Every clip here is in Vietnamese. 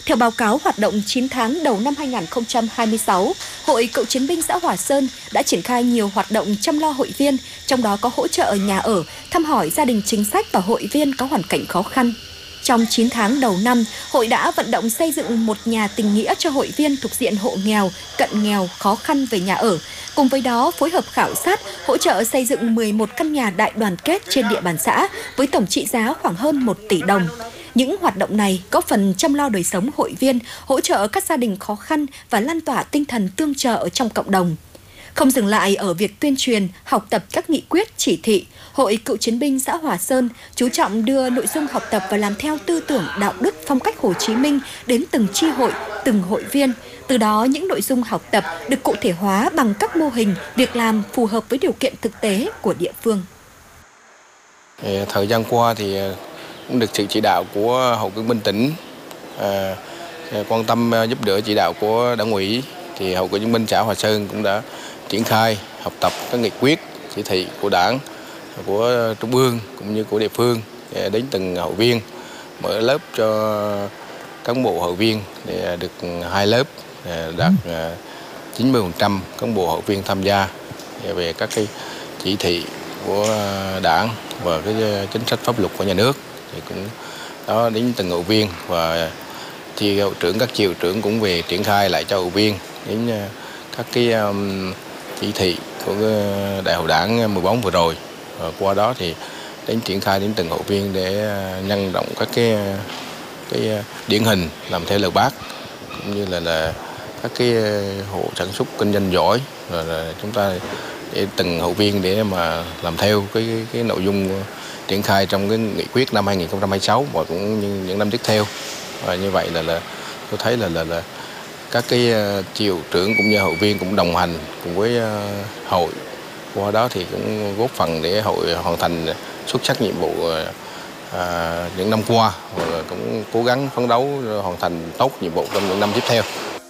Theo báo cáo hoạt động 9 tháng đầu năm 2026, Hội Cựu chiến binh xã Hòa Sơn đã triển khai nhiều hoạt động chăm lo hội viên, trong đó có hỗ trợ nhà ở, thăm hỏi gia đình chính sách và hội viên có hoàn cảnh khó khăn. Trong 9 tháng đầu năm, hội đã vận động xây dựng một nhà tình nghĩa cho hội viên thuộc diện hộ nghèo, cận nghèo, khó khăn về nhà ở. Cùng với đó, phối hợp khảo sát, hỗ trợ xây dựng 11 căn nhà đại đoàn kết trên địa bàn xã với tổng trị giá khoảng hơn 1 tỷ đồng. Những hoạt động này góp phần chăm lo đời sống hội viên, hỗ trợ các gia đình khó khăn và lan tỏa tinh thần tương trợ trong cộng đồng. Không dừng lại ở việc tuyên truyền, học tập các nghị quyết, chỉ thị, Hội Cựu chiến binh xã Hòa Sơn chú trọng đưa nội dung học tập và làm theo tư tưởng đạo đức phong cách Hồ Chí Minh đến từng chi hội, từng hội viên. Từ đó, những nội dung học tập được cụ thể hóa bằng các mô hình, việc làm phù hợp với điều kiện thực tế của địa phương. Thời gian qua thì cũng được sự chỉ đạo của Hội Cựu chiến binh tỉnh, quan tâm giúp đỡ chỉ đạo của Đảng ủy, thì Hội Cựu chiến binh xã Hòa Sơn cũng đã triển khai học tập các nghị quyết, chỉ thị của Đảng, của Trung ương cũng như của địa phương đến từng hội viên, mở lớp cho cán bộ hội viên để được 2 lớp đạt 90% cán bộ hội viên tham gia về các cái chỉ thị của Đảng và cái chính sách pháp luật của nhà nước, thì cũng đó đến từng hội viên, và chi hội trưởng, các chi hội trưởng cũng về triển khai lại cho hội viên đến các cái chỉ thị của Đại hội Đảng 14 vừa rồi. Và qua đó thì đến triển khai đến từng hội viên để nhân rộng các cái điển hình làm theo lời Bác, cũng như là các cái hộ sản xuất kinh doanh giỏi, rồi là chúng ta để từng hội viên để mà làm theo cái nội dung triển khai trong cái nghị quyết năm 2026 và cũng như những năm tiếp theo. Và như vậy là tôi thấy là các cái chi hội trưởng cũng như hội viên cũng đồng hành cùng với hội, qua đó thì cũng góp phần để hội hoàn thành xuất sắc nhiệm vụ những năm qua, và cũng cố gắng phấn đấu hoàn thành tốt nhiệm vụ trong những năm tiếp theo.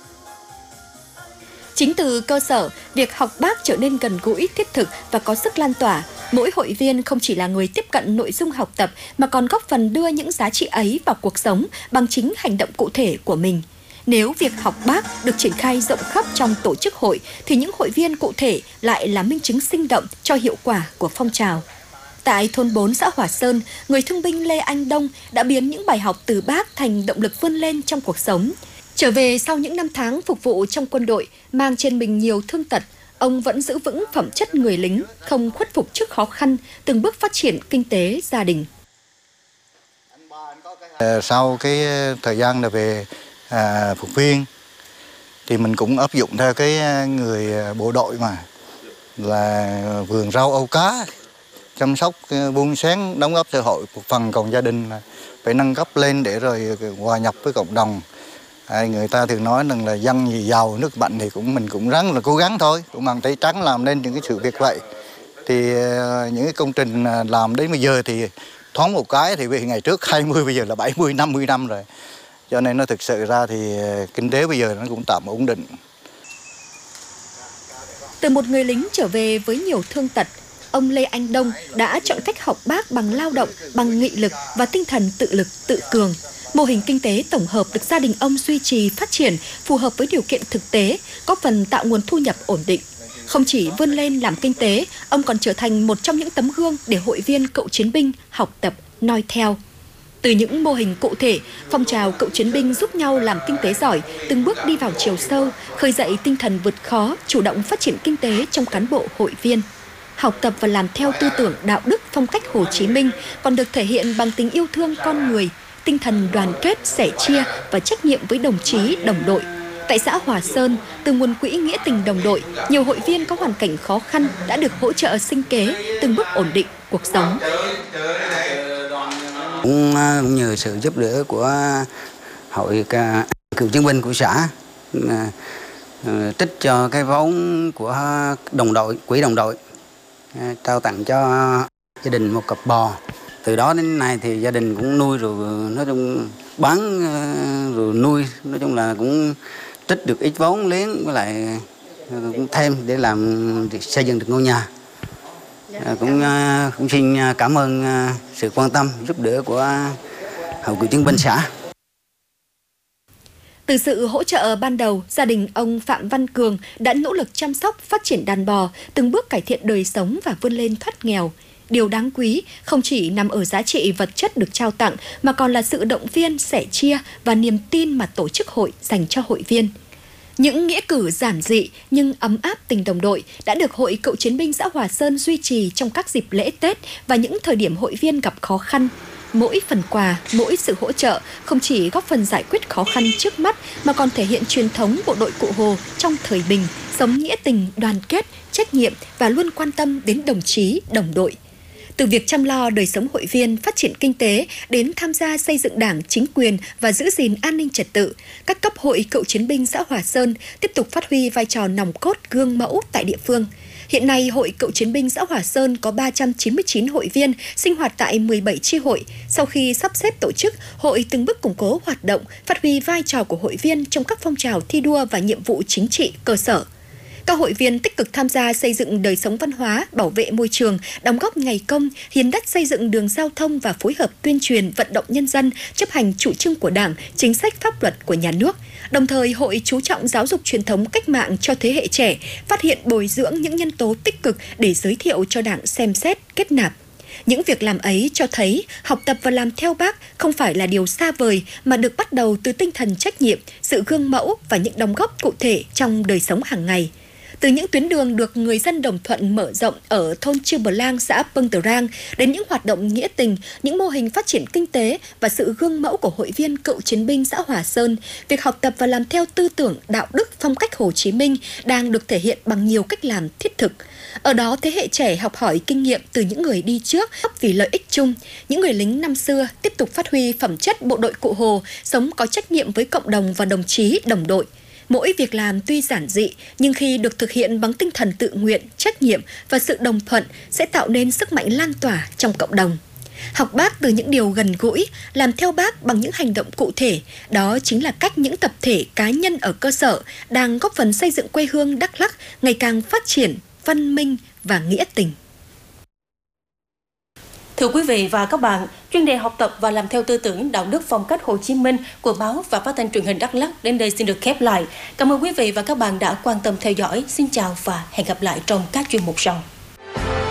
Chính từ cơ sở, việc học Bác trở nên gần gũi, thiết thực và có sức lan tỏa. Mỗi hội viên không chỉ là người tiếp cận nội dung học tập mà còn góp phần đưa những giá trị ấy vào cuộc sống bằng chính hành động cụ thể của mình. Nếu việc học Bác được triển khai rộng khắp trong tổ chức hội, thì những hội viên cụ thể lại là minh chứng sinh động cho hiệu quả của phong trào. Tại thôn 4 xã Hòa Sơn, người thương binh Lê Anh Đông đã biến những bài học từ Bác thành động lực vươn lên trong cuộc sống. Trở về sau những năm tháng phục vụ trong quân đội, mang trên mình nhiều thương tật, ông vẫn giữ vững phẩm chất người lính, không khuất phục trước khó khăn, từng bước phát triển kinh tế gia đình. Sau cái thời gian là về phục viên thì mình cũng áp dụng theo cái người bộ đội mà là vườn rau âu cá, chăm sóc buôn sáng, đóng góp xã hội, một phần còn gia đình là phải nâng cấp lên để rồi hòa nhập với cộng đồng. Người ta thường nói rằng là dân gì giàu nước mạnh thì mình cũng ráng là cố gắng thôi, cũng bằng tay trắng làm nên những cái sự việc vậy. Thì những cái công trình làm đến bây giờ thì thoáng một cái thì ngày trước 20, bây giờ là 70, 50 năm rồi. Cho nên nó thực sự ra thì kinh tế bây giờ nó cũng tạm ổn định. Từ một người lính trở về với nhiều thương tật, ông Lê Anh Đông đã chọn cách học Bác bằng lao động, bằng nghị lực và tinh thần tự lực, tự cường. Mô hình kinh tế tổng hợp được gia đình ông duy trì phát triển phù hợp với điều kiện thực tế, góp phần tạo nguồn thu nhập ổn định. Không chỉ vươn lên làm kinh tế, ông còn trở thành một trong những tấm gương để hội viên cựu chiến binh học tập, noi theo. Từ những mô hình cụ thể, phong trào cựu chiến binh giúp nhau làm kinh tế giỏi, từng bước đi vào chiều sâu, khơi dậy tinh thần vượt khó, chủ động phát triển kinh tế trong cán bộ hội viên. Học tập và làm theo tư tưởng đạo đức phong cách Hồ Chí Minh còn được thể hiện bằng tình yêu thương con người, tinh thần đoàn kết, sẻ chia và trách nhiệm với đồng chí, đồng đội. Tại xã Hòa Sơn, từ nguồn quỹ nghĩa tình đồng đội, nhiều hội viên có hoàn cảnh khó khăn đã được hỗ trợ sinh kế, từng bước ổn định cuộc sống. Cũng nhờ sự giúp đỡ của hội cựu chiến binh của xã, trích cho cái vốn của đồng đội, quỹ đồng đội, trao tặng cho gia đình một cặp bò. Từ đó đến nay thì gia đình cũng nuôi rồi, nói chung bán rồi nuôi, nói chung là cũng trích được ít vốn liếng, với lại cũng thêm để làm xây dựng được ngôi nhà. Cũng xin cảm ơn sự quan tâm giúp đỡ của hội cựu chiến binh xã. Từ sự hỗ trợ ban đầu, gia đình ông Phạm Văn Cường đã nỗ lực chăm sóc, phát triển đàn bò, từng bước cải thiện đời sống và vươn lên thoát nghèo. Điều đáng quý không chỉ nằm ở giá trị vật chất được trao tặng mà còn là sự động viên, sẻ chia và niềm tin mà tổ chức hội dành cho hội viên. Những nghĩa cử giản dị nhưng ấm áp tình đồng đội đã được Hội Cựu Chiến binh xã Hòa Sơn duy trì trong các dịp lễ Tết và những thời điểm hội viên gặp khó khăn. Mỗi phần quà, mỗi sự hỗ trợ không chỉ góp phần giải quyết khó khăn trước mắt mà còn thể hiện truyền thống bộ đội Cụ Hồ trong thời bình, sống nghĩa tình, đoàn kết, trách nhiệm và luôn quan tâm đến đồng chí, đồng đội. Từ việc chăm lo đời sống hội viên, phát triển kinh tế đến tham gia xây dựng đảng, chính quyền và giữ gìn an ninh trật tự, các cấp hội Cựu Chiến binh xã Hòa Sơn tiếp tục phát huy vai trò nòng cốt gương mẫu tại địa phương. Hiện nay, Hội Cựu Chiến binh xã Hòa Sơn có 399 hội viên sinh hoạt tại 17 chi hội. Sau khi sắp xếp tổ chức, hội từng bước củng cố hoạt động, phát huy vai trò của hội viên trong các phong trào thi đua và nhiệm vụ chính trị cơ sở. Các hội viên tích cực tham gia xây dựng đời sống văn hóa, bảo vệ môi trường, đóng góp ngày công, hiến đất xây dựng đường giao thông và phối hợp tuyên truyền vận động nhân dân chấp hành chủ trương của Đảng, chính sách pháp luật của nhà nước. Đồng thời, hội chú trọng giáo dục truyền thống cách mạng cho thế hệ trẻ, phát hiện bồi dưỡng những nhân tố tích cực để giới thiệu cho Đảng xem xét, kết nạp. Những việc làm ấy cho thấy học tập và làm theo Bác không phải là điều xa vời mà được bắt đầu từ tinh thần trách nhiệm, sự gương mẫu và những đóng góp cụ thể trong đời sống hàng ngày. Từ những tuyến đường được người dân đồng thuận mở rộng ở thôn Chư Bờ Lang, xã Pâng Tờ Rang đến những hoạt động nghĩa tình, những mô hình phát triển kinh tế và sự gương mẫu của hội viên Cựu Chiến binh xã Hòa Sơn, việc học tập và làm theo tư tưởng, đạo đức, phong cách Hồ Chí Minh đang được thể hiện bằng nhiều cách làm thiết thực. Ở đó, thế hệ trẻ học hỏi kinh nghiệm từ những người đi trước vì lợi ích chung. Những người lính năm xưa tiếp tục phát huy phẩm chất bộ đội Cụ Hồ, sống có trách nhiệm với cộng đồng và đồng chí, đồng đội. Mỗi việc làm tuy giản dị, nhưng khi được thực hiện bằng tinh thần tự nguyện, trách nhiệm và sự đồng thuận sẽ tạo nên sức mạnh lan tỏa trong cộng đồng. Học Bác từ những điều gần gũi, làm theo Bác bằng những hành động cụ thể, đó chính là cách những tập thể cá nhân ở cơ sở đang góp phần xây dựng quê hương Đắk Lắk ngày càng phát triển, văn minh và nghĩa tình. Thưa quý vị và các bạn, chuyên đề học tập và làm theo tư tưởng đạo đức phong cách Hồ Chí Minh của báo và phát thanh truyền hình Đắk Lắk đến đây xin được khép lại. Cảm ơn quý vị và các bạn đã quan tâm theo dõi. Xin chào và hẹn gặp lại trong các chuyên mục sau.